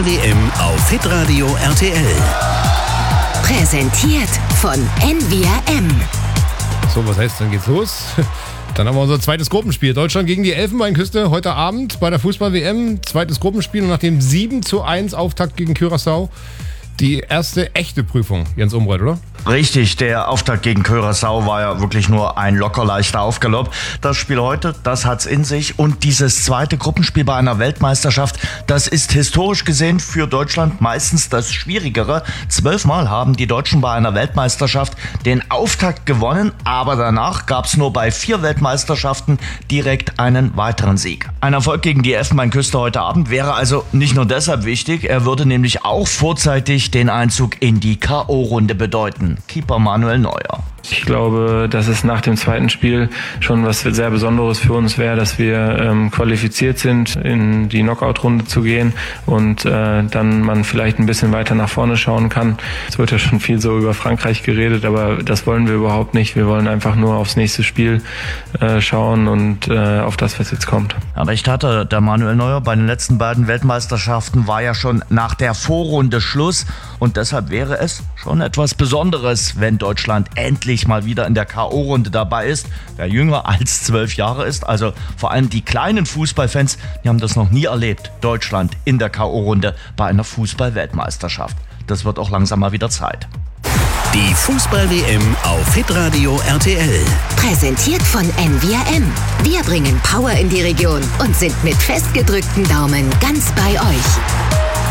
Fußball-WM auf hitradio RTL. Präsentiert von NWRM. So, was heißt, dann geht's los. Dann haben wir unser zweites Gruppenspiel. Deutschland gegen die Elfenbeinküste heute Abend bei der Fußball-WM. Zweites Gruppenspiel und nach dem 7:1 Auftakt gegen Curaçao die erste echte Prüfung. Jens Umbreit, oder? Richtig, der Auftakt gegen Curaçao war ja wirklich nur ein locker leichter Aufgalopp. Das Spiel heute, das hat's in sich. Und dieses zweite Gruppenspiel bei einer Weltmeisterschaft, das ist historisch gesehen für Deutschland meistens das Schwierigere. 12-mal haben die Deutschen bei einer Weltmeisterschaft den Auftakt gewonnen, aber danach gab's nur bei 4 Weltmeisterschaften direkt einen weiteren Sieg. Ein Erfolg gegen die Elfenbeinküste heute Abend wäre also nicht nur deshalb wichtig, er würde nämlich auch vorzeitig den Einzug in die K.O.-Runde bedeuten. Keeper Manuel Neuer. Ich glaube, dass es nach dem zweiten Spiel schon was sehr Besonderes für uns wäre, dass wir qualifiziert sind, in die Knockout-Runde zu gehen und dann man vielleicht ein bisschen weiter nach vorne schauen kann. Es wird ja schon viel so über Frankreich geredet, aber das wollen wir überhaupt nicht. Wir wollen einfach nur aufs nächste Spiel schauen und auf das, was jetzt kommt. Aber recht hatte der Manuel Neuer. Bei den letzten beiden Weltmeisterschaften war ja schon nach der Vorrunde Schluss und deshalb wäre es schon etwas Besonderes, wenn Deutschland endlich mal wieder in der K.O.-Runde dabei ist. Wer jünger als 12 Jahre ist, also vor allem die kleinen Fußballfans, die haben das noch nie erlebt. Deutschland in der K.O.-Runde bei einer Fußball-Weltmeisterschaft. Das wird auch langsam mal wieder Zeit. Die Fußball-WM auf hitradio RTL. Präsentiert von NWRM. Wir bringen Power in die Region und sind mit festgedrückten Daumen ganz bei euch.